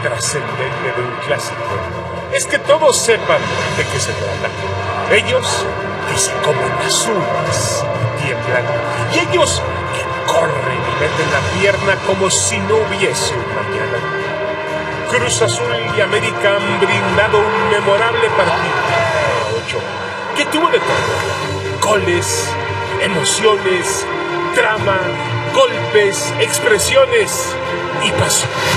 trascendente de un clásico es que todos sepan de qué se trata. Ellos que se comen las uvas y tiemblan, y ellos que corren y meten la pierna como si no hubiese un mañana. Cruz Azul y América han brindado un memorable partido a 8, que tuvo de todo: goles, emociones, trama, golpes, expresiones y pasión.